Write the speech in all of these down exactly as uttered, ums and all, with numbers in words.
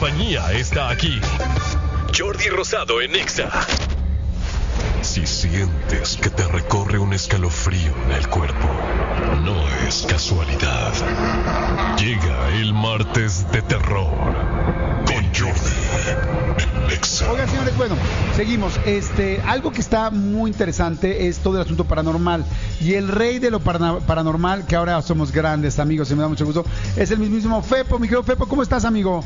compañía está aquí. Jordi Rosado en Exa. Si sientes que te recorre un escalofrío en el cuerpo, no es casualidad. Llega el martes de terror con Jordi en Exa. Oigan, señores, bueno, seguimos. Este, algo que está muy interesante es todo el asunto paranormal. Y el rey de lo para- paranormal, que ahora somos grandes amigos y me da mucho gusto, es el mismísimo Fepo. Mi querido Fepo, ¿cómo estás, amigo?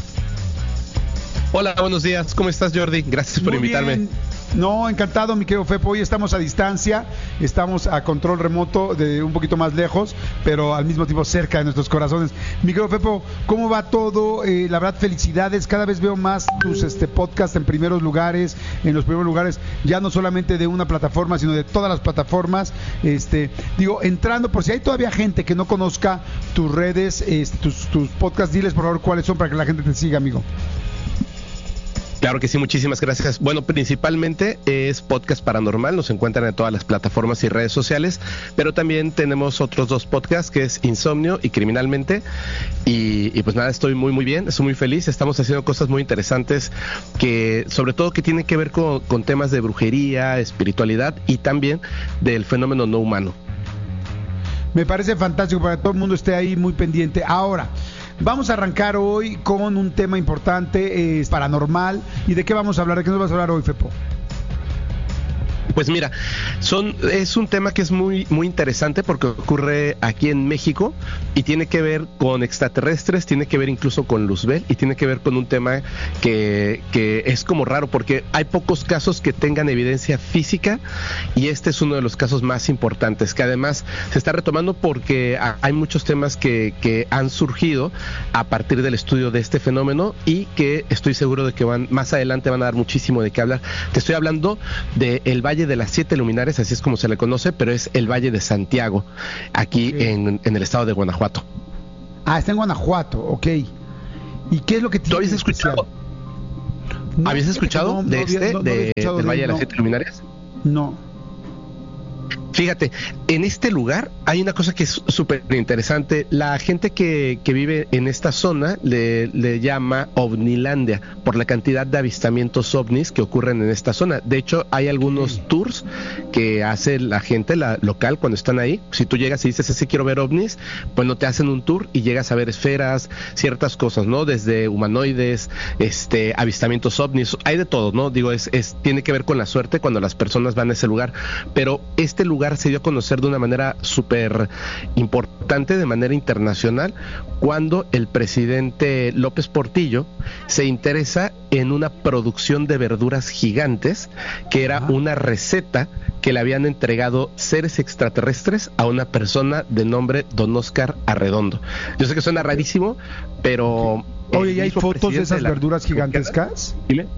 Hola, buenos días. ¿Cómo estás, Jordi? Gracias por Muy invitarme. bien. No, encantado, mi querido Fepo. Hoy estamos a distancia, estamos a control remoto, de un poquito más lejos, pero al mismo tiempo cerca de nuestros corazones. Mi querido Fepo, ¿cómo va todo? Eh, la verdad, felicidades. Cada vez veo más tus este, podcasts en primeros lugares, en los primeros lugares, ya no solamente de una plataforma, sino de todas las plataformas. Este, digo, entrando, por si hay todavía gente que no conozca tus redes, este, tus, tus podcasts, diles por favor cuáles son para que la gente te siga, amigo. Claro que sí, muchísimas gracias. Bueno, principalmente es Podcast Paranormal, nos encuentran en todas las plataformas y redes sociales, pero también tenemos otros dos podcasts, que es Insomnio y Criminalmente, y, y pues nada, estoy muy muy bien, estoy muy feliz, estamos haciendo cosas muy interesantes, que sobre todo que tienen que ver con, con temas de brujería, espiritualidad y también del fenómeno no humano. Me parece fantástico para que todo el mundo esté ahí muy pendiente. Ahora, vamos a arrancar hoy con un tema importante, es paranormal. ¿Y de qué vamos a hablar? ¿De qué nos vas a hablar hoy, Fepo? Pues mira, son es un tema que es muy muy interesante porque ocurre aquí en México y tiene que ver con extraterrestres, tiene que ver incluso con Luzbel y tiene que ver con un tema que, que es como raro porque hay pocos casos que tengan evidencia física y este es uno de los casos más importantes, que además se está retomando porque hay muchos temas que, que han surgido a partir del estudio de este fenómeno y que estoy seguro de que van más adelante van a dar muchísimo de qué hablar. Te estoy hablando del Valle de las Siete Luminarias, así es como se le conoce, pero es el Valle de Santiago, aquí sí. en, en el estado de Guanajuato. Ah, está en Guanajuato, ok. ¿Y qué es lo que tiene? ¿Tú habías escuchado? No, ¿Habías escuchado no, no, de este, no, no de, escuchado del Valle de, de las Siete Luminarias? No. Fíjate, en este lugar hay una cosa que es súper interesante. La gente que, que vive en esta zona le, le llama Ovnilandia por la cantidad de avistamientos ovnis que ocurren en esta zona. De hecho, hay algunos sí. tours que hace la gente la local cuando están ahí. Si tú llegas y dices, sí quiero ver ovnis, pues no te hacen un tour y llegas a ver esferas, ciertas cosas, ¿no? Desde humanoides, este, avistamientos ovnis, hay de todo, ¿no? Digo, es, es tiene que ver con la suerte cuando las personas van a ese lugar. Pero este lugar se dio a conocer de una manera súper importante, de manera internacional, cuando el presidente López Portillo se interesa en una producción de verduras gigantes, que era una receta que le habían entregado seres extraterrestres a una persona de nombre Don Oscar Arredondo. Yo sé que suena rarísimo, pero... Oye, ¿y hay fotos de esas de verduras gigantescas? Dime.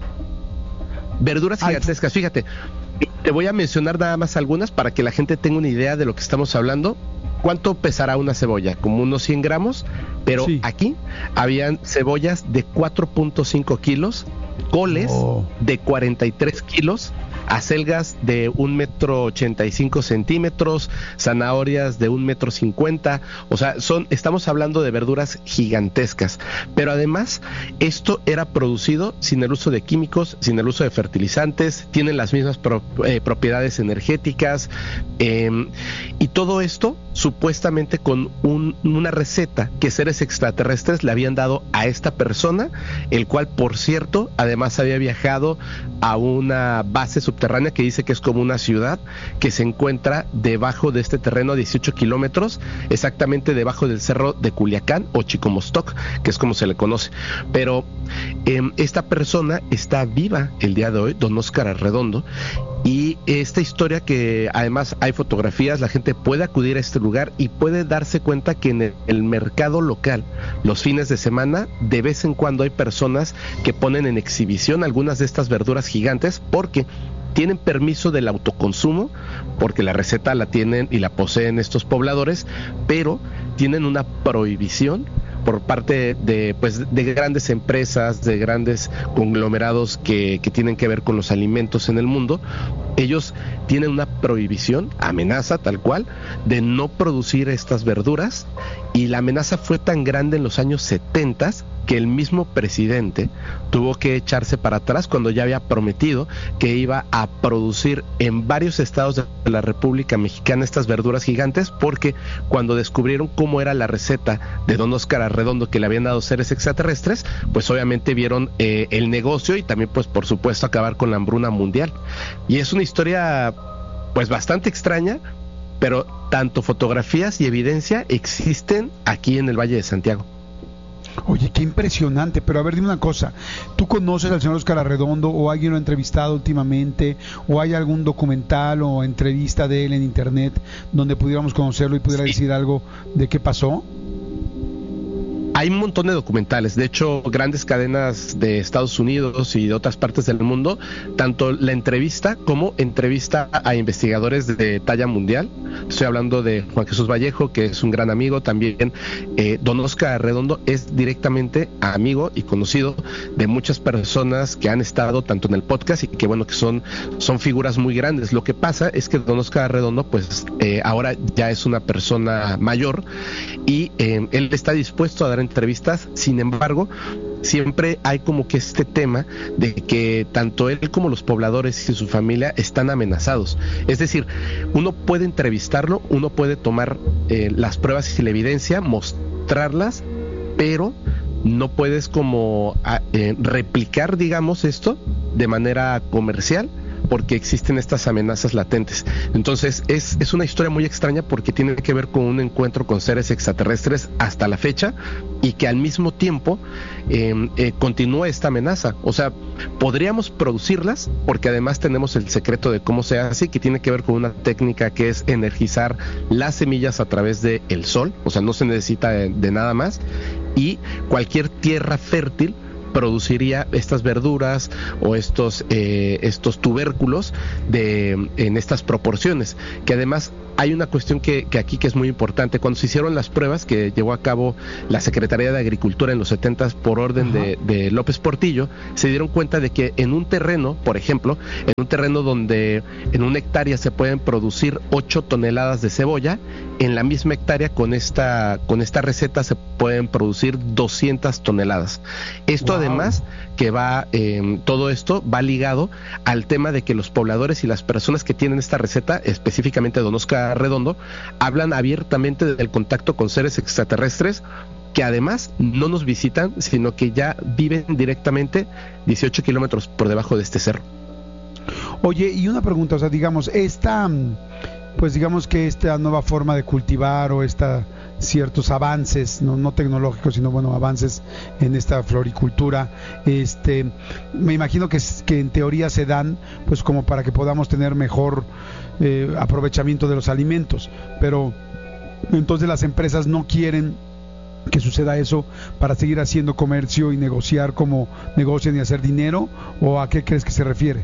Verduras gigantescas, fíjate. Te voy a mencionar nada más algunas para que la gente tenga una idea de lo que estamos hablando. ¿Cuánto pesará una cebolla? Como unos cien gramos, pero sí. Aquí habían cebollas de cuatro punto cinco kilos, coles oh. de cuarenta y tres kilos, acelgas de un metro ochenta y cinco centímetros, zanahorias de un metro cincuenta, o sea, son, estamos hablando de verduras gigantescas, pero además esto era producido sin el uso de químicos, sin el uso de fertilizantes, tienen las mismas pro, eh, propiedades energéticas, eh, y todo esto supuestamente con un, una receta que seres extraterrestres le habían dado a esta persona, el cual, por cierto, además había viajado a una base subterránea que dice que es como una ciudad que se encuentra debajo de este terreno a dieciocho kilómetros, exactamente debajo del cerro de Culiacán o Chicomostoc, que es como se le conoce. Pero eh, esta persona está viva el día de hoy, Don Oscar Arredondo, y esta historia que además hay fotografías, la gente puede acudir a este lugar y puede darse cuenta que en el mercado local, los fines de semana, de vez en cuando hay personas que ponen en exhibición algunas de estas verduras gigantes porque tienen permiso del autoconsumo, porque la receta la tienen y la poseen estos pobladores, pero tienen una prohibición por parte de pues de grandes empresas, de grandes conglomerados que, que tienen que ver con los alimentos en el mundo. Ellos tienen una prohibición, amenaza tal cual, de no producir estas verduras, y la amenaza fue tan grande en los años setenta que el mismo presidente tuvo que echarse para atrás cuando ya había prometido que iba a producir en varios estados de la República Mexicana estas verduras gigantes, porque cuando descubrieron cómo era la receta de don Óscar Arredondo que le habían dado seres extraterrestres, pues obviamente vieron eh, el negocio y también pues por supuesto acabar con la hambruna mundial. Y es una historia pues bastante extraña, pero tanto fotografías y evidencia existen aquí en el Valle de Santiago. Oye, qué impresionante, pero a ver, dime una cosa, ¿tú conoces al señor Óscar Arredondo o alguien lo ha entrevistado últimamente o hay algún documental o entrevista de él en internet donde pudiéramos conocerlo y pudiera sí. decir algo de qué pasó? Hay un montón de documentales, de hecho grandes cadenas de Estados Unidos y de otras partes del mundo, tanto la entrevista como entrevista a investigadores de talla mundial. Estoy hablando de Juan Jesús Vallejo, que es un gran amigo, también eh, don Óscar Arredondo es directamente amigo y conocido de muchas personas que han estado tanto en el podcast y que bueno, que son, son figuras muy grandes. Lo que pasa es que don Óscar Arredondo pues eh, ahora ya es una persona mayor y eh, él está dispuesto a dar entrevistas, sin embargo, siempre hay como que este tema de que tanto él como los pobladores y su familia están amenazados. Es decir, uno puede entrevistarlo, uno puede tomar eh, las pruebas y la evidencia, mostrarlas, pero no puedes como a, eh, replicar, digamos, esto de manera comercial, porque existen estas amenazas latentes. Entonces es, es una historia muy extraña porque tiene que ver con un encuentro con seres extraterrestres hasta la fecha y que al mismo tiempo eh, eh, continúa esta amenaza. O sea, podríamos producirlas porque además tenemos el secreto de cómo se hace, que tiene que ver con una técnica que es energizar las semillas a través del sol, o sea, no se necesita de, de nada más, y cualquier tierra fértil produciría estas verduras o estos eh, estos tubérculos de en estas proporciones, que además hay una cuestión que, que aquí que es muy importante. Cuando se hicieron las pruebas que llevó a cabo la Secretaría de Agricultura en los setentas por orden de, de López Portillo, se dieron cuenta de que en un terreno, por ejemplo, en un terreno donde en una hectárea se pueden producir ocho toneladas de cebolla, en la misma hectárea con esta con esta receta se pueden producir doscientas toneladas. Esto wow. Además que va, eh, todo esto va ligado al tema de que los pobladores y las personas que tienen esta receta, específicamente don Óscar Arredondo, hablan abiertamente del contacto con seres extraterrestres que además no nos visitan, sino que ya viven directamente dieciocho kilómetros por debajo de este cerro. Oye, y una pregunta, o sea, digamos, esta, pues digamos que esta nueva forma de cultivar o esta ciertos avances, no, no tecnológicos, sino bueno, avances en esta floricultura, este, me imagino que, que en teoría se dan pues como para que podamos tener mejor eh, aprovechamiento de los alimentos, pero entonces las empresas no quieren que suceda eso para seguir haciendo comercio y negociar como negocian y hacer dinero, ¿o a qué crees que se refiere?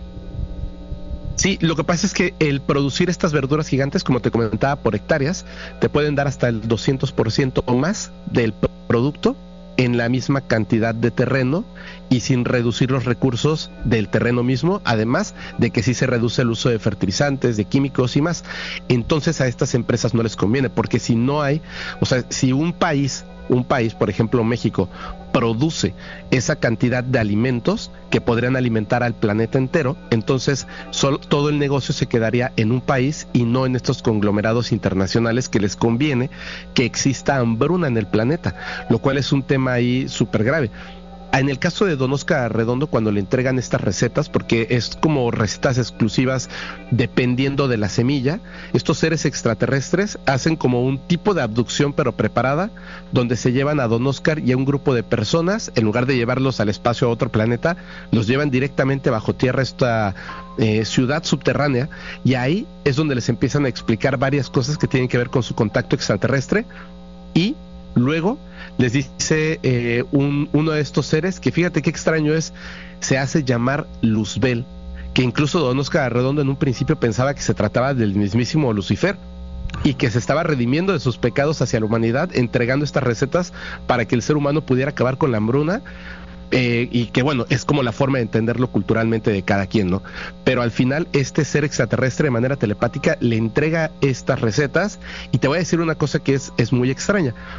Sí, lo que pasa es que el producir estas verduras gigantes, como te comentaba, por hectáreas, te pueden dar hasta el doscientos por ciento o más del producto en la misma cantidad de terreno y sin reducir los recursos del terreno mismo, además de que sí se reduce el uso de fertilizantes, de químicos y más. Entonces a estas empresas no les conviene, porque si no hay, o sea, si un país, un país, por ejemplo México, produce esa cantidad de alimentos que podrían alimentar al planeta entero, entonces solo, todo el negocio se quedaría en un país y no en estos conglomerados internacionales que les conviene que exista hambruna en el planeta, lo cual es un tema ahí súper grave. En el caso de don Óscar Arredondo, cuando le entregan estas recetas, porque es como recetas exclusivas dependiendo de la semilla, estos seres extraterrestres hacen como un tipo de abducción pero preparada, donde se llevan a don Óscar y a un grupo de personas, en lugar de llevarlos al espacio a otro planeta, los llevan directamente bajo tierra a esta eh, ciudad subterránea, y ahí es donde les empiezan a explicar varias cosas que tienen que ver con su contacto extraterrestre, y luego les dice eh, un, uno de estos seres, que fíjate qué extraño es, se hace llamar Luzbel, que incluso don Óscar Arredondo en un principio pensaba que se trataba del mismísimo Lucifer y que se estaba redimiendo de sus pecados hacia la humanidad, entregando estas recetas para que el ser humano pudiera acabar con la hambruna. Eh, y que bueno, es como la forma de entenderlo culturalmente de cada quien, ¿no? Pero al final este ser extraterrestre de manera telepática le entrega estas recetas, y te voy a decir una cosa que es, es muy extraña.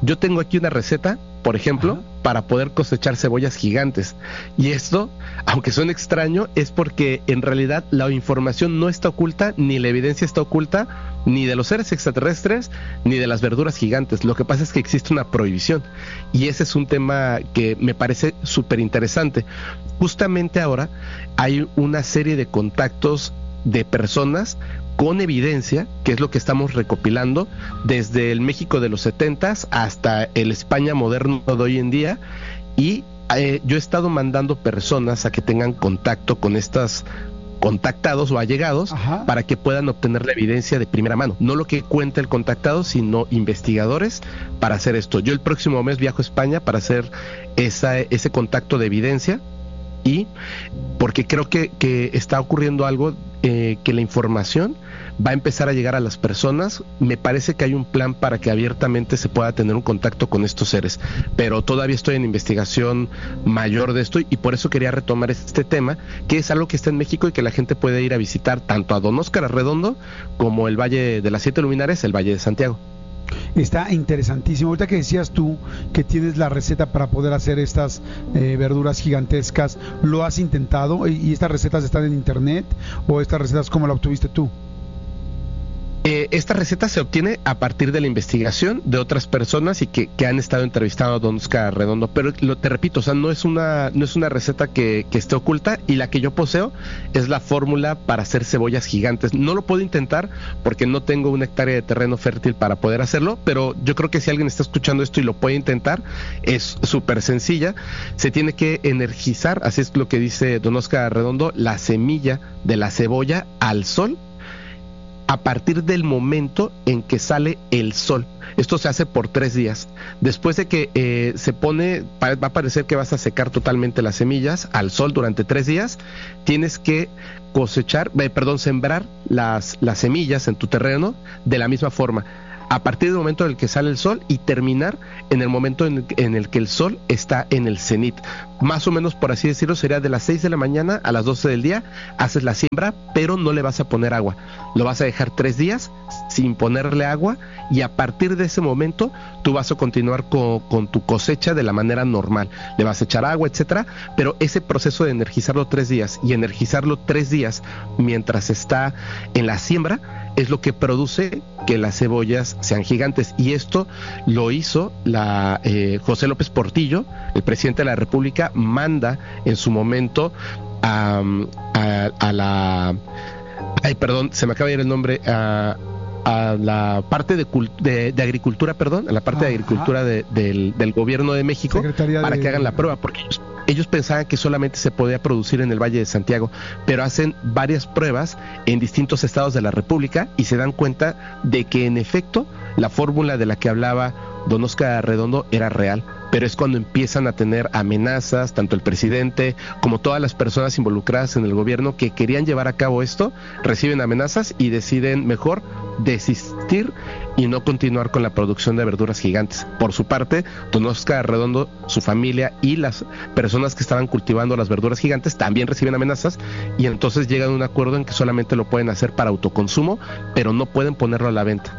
Yo tengo aquí una receta, por ejemplo, ajá, para poder cosechar cebollas gigantes. Y esto, aunque suene extraño, es porque en realidad la información no está oculta, ni la evidencia está oculta, ni de los seres extraterrestres, ni de las verduras gigantes. Lo que pasa es que existe una prohibición. Y ese es un tema que me parece súper interesante. Justamente ahora hay una serie de contactos de personas con evidencia, que es lo que estamos recopilando desde el México de los setentas hasta el España moderno de hoy en día, y eh, yo he estado mandando personas a que tengan contacto con estas contactados o allegados, ajá, para que puedan obtener la evidencia de primera mano, no lo que cuenta el contactado, sino investigadores para hacer esto. Yo el próximo mes viajo a España para hacer esa, ese contacto de evidencia, y porque creo que, que está ocurriendo algo, eh, que la información va a empezar a llegar a las personas. Me parece que hay un plan para que abiertamente se pueda tener un contacto con estos seres, pero todavía estoy en investigación mayor de esto, y por eso quería retomar este tema, que es algo que está en México y que la gente puede ir a visitar tanto a Don Óscar Arredondo como el Valle de las Siete Luminarias, el Valle de Santiago. Está interesantísimo. Ahorita que decías tú que tienes la receta para poder hacer estas eh, verduras gigantescas, ¿lo has intentado? ¿Y estas recetas están en internet? ¿O estas recetas cómo la obtuviste tú? Eh, esta receta se obtiene a partir de la investigación de otras personas y que, que han estado entrevistando a Don Óscar Arredondo, pero lo, te repito, o sea, no es una no es una receta que, que esté oculta, y la que yo poseo es la fórmula para hacer cebollas gigantes. No lo puedo intentar porque no tengo una hectárea de terreno fértil para poder hacerlo, pero yo creo que si alguien está escuchando esto y lo puede intentar, es súper sencilla. Se tiene que energizar, así es lo que dice Don Óscar Arredondo, la semilla de la cebolla al sol, a partir del momento en que sale el sol. Esto se hace por tres días. Después de que eh, se pone, va a parecer que vas a secar totalmente las semillas al sol durante tres días. Tienes que cosechar, eh, perdón, sembrar las, las semillas en tu terreno de la misma forma, a partir del momento en el que sale el sol, y terminar en el momento en el, en el que el sol está en el cenit. Más o menos, por así decirlo, sería de las seis de la mañana a las doce del día, haces la siembra, pero no le vas a poner agua. Lo vas a dejar tres días sin ponerle agua, y a partir de ese momento tú vas a continuar con, con tu cosecha de la manera normal. Le vas a echar agua, etcétera, pero ese proceso de energizarlo tres días y energizarlo tres días mientras está en la siembra es lo que produce que las cebollas sean gigantes. Y esto lo hizo la eh, José López Portillo, el presidente de la República. Manda en su momento a, a, a la ay perdón se me acaba de ir el nombre a, a la parte de, de, de agricultura perdón a la parte Ajá. de agricultura de, del, del gobierno de México, Secretaría para de... que hagan la prueba, porque ellos, ellos pensaban que solamente se podía producir en el Valle de Santiago, pero hacen varias pruebas en distintos estados de la República y se dan cuenta de que en efecto la fórmula de la que hablaba Don Óscar Arredondo era real. Pero es cuando empiezan a tener amenazas, tanto el presidente como todas las personas involucradas en el gobierno que querían llevar a cabo esto, reciben amenazas y deciden mejor desistir y no continuar con la producción de verduras gigantes. Por su parte, Don Óscar Arredondo, su familia y las personas que estaban cultivando las verduras gigantes también reciben amenazas, y entonces llegan a un acuerdo en que solamente lo pueden hacer para autoconsumo, pero no pueden ponerlo a la venta.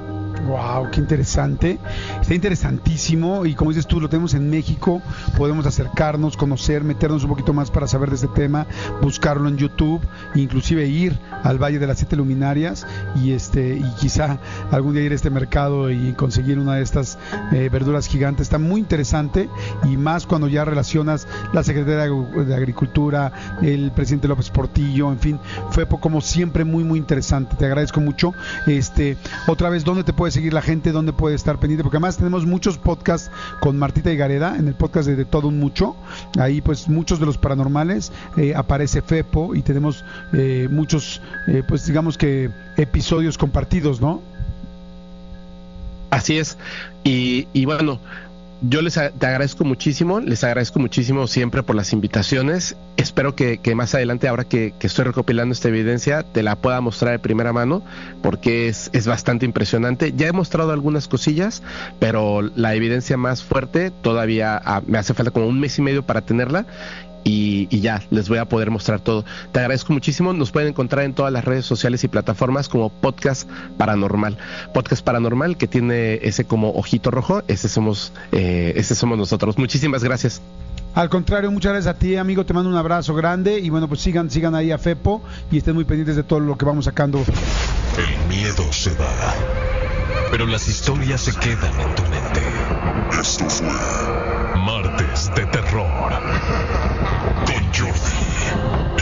Wow, qué interesante, está interesantísimo, y como dices tú, lo tenemos en México, podemos acercarnos, conocer, meternos un poquito más para saber de este tema, buscarlo en YouTube, inclusive ir al Valle de las Siete Luminarias y este y quizá algún día ir a este mercado y conseguir una de estas eh, verduras gigantes. Está muy interesante, y más cuando ya relacionas la Secretaría de Agricultura, el presidente López Portillo, en fin, fue como siempre muy muy interesante. Te agradezco mucho. Este, otra vez, ¿dónde te puedes seguir la gente? ¿Dónde puede estar pendiente? Porque además tenemos muchos podcasts con Martita Higareda, en el podcast de, de Todo un Mucho. Ahí pues muchos de los paranormales, eh, aparece Fepo, y tenemos eh, muchos eh, pues digamos que episodios compartidos, ¿no? Así es. Y, y bueno, yo les a- te agradezco muchísimo, les agradezco muchísimo siempre por las invitaciones. Espero que, que más adelante, ahora que, que estoy recopilando esta evidencia, te la pueda mostrar de primera mano, porque es, es bastante impresionante. Ya he mostrado algunas cosillas, pero la evidencia más fuerte todavía ah, me hace falta como un mes y medio para tenerla. Y, y ya, les voy a poder mostrar todo. Te agradezco muchísimo. Nos pueden encontrar en todas las redes sociales y plataformas como Podcast Paranormal. Podcast Paranormal, que tiene ese como ojito rojo. Ese somos, eh, ese somos nosotros. Muchísimas gracias. Al contrario, muchas gracias a ti, amigo. Te mando un abrazo grande. Y bueno, pues sigan, sigan ahí a Fepo y estén muy pendientes de todo lo que vamos sacando. El miedo se va, pero las historias se quedan en tu mente. Esto fue